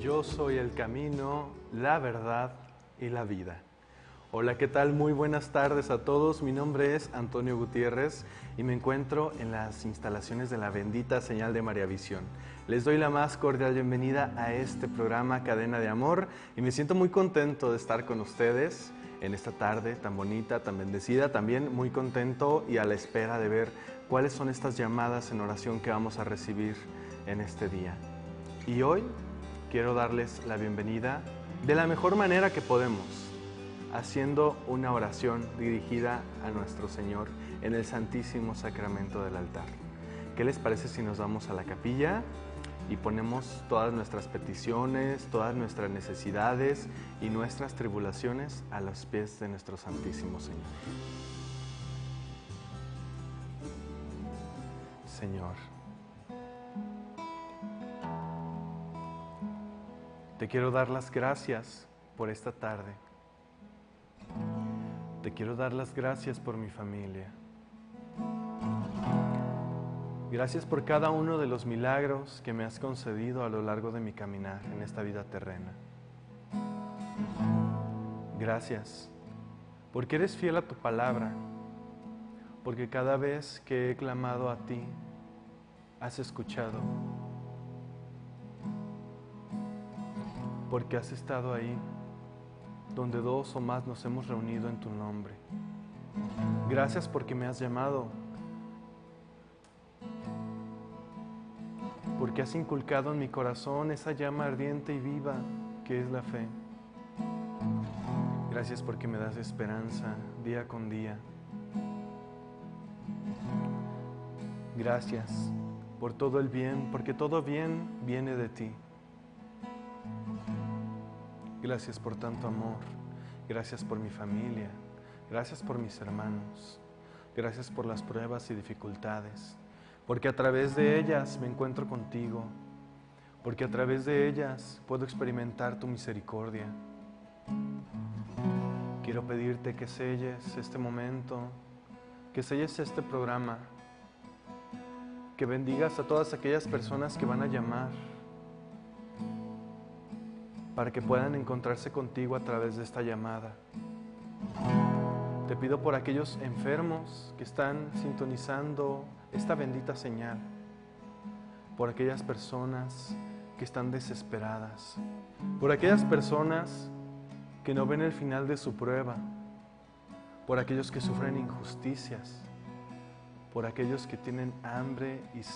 Yo soy el camino, la verdad y la vida. Hola, ¿qué tal? Muy buenas tardes a todos. Mi nombre es Antonio Gutiérrez y me encuentro en las instalaciones de la bendita señal de María Visión. Les doy la más cordial bienvenida a este programa Cadena de Amor y me siento muy contento de estar con ustedes en esta tarde tan bonita, tan bendecida. También muy contento y a la espera de ver cuáles son estas llamadas en oración que vamos a recibir en este día. Y hoy quiero darles la bienvenida de la mejor manera que podemos, haciendo una oración dirigida a nuestro Señor en el Santísimo Sacramento del altar. ¿Qué les parece si nos vamos a la capilla y ponemos todas nuestras peticiones, todas nuestras necesidades y nuestras tribulaciones a los pies de nuestro Santísimo Señor? Señor, te quiero dar las gracias por esta tarde. Te quiero dar las gracias por mi familia. Gracias por cada uno de los milagros que me has concedido a lo largo de mi caminar en esta vida terrena. Gracias porque eres fiel a tu palabra, porque cada vez que he clamado a ti, has escuchado, porque has estado ahí, donde dos o más nos hemos reunido en tu nombre. Gracias porque me has llamado, porque has inculcado en mi corazón esa llama ardiente y viva que es la fe. Gracias porque me das esperanza día con día. Gracias por todo el bien, porque todo bien viene de ti. Gracias por tanto amor, gracias por mi familia, gracias por mis hermanos, gracias por las pruebas y dificultades, porque a través de ellas me encuentro contigo, porque a través de ellas puedo experimentar tu misericordia. Quiero pedirte que selles este momento, que selles este programa, que bendigas a todas aquellas personas que van a llamar, para que puedan encontrarse contigo a través de esta llamada. Te pido por aquellos enfermos que están sintonizando esta bendita señal, por aquellas personas que están desesperadas, por aquellas personas que no ven el final de su prueba, por aquellos que sufren injusticias, por aquellos que tienen hambre y sed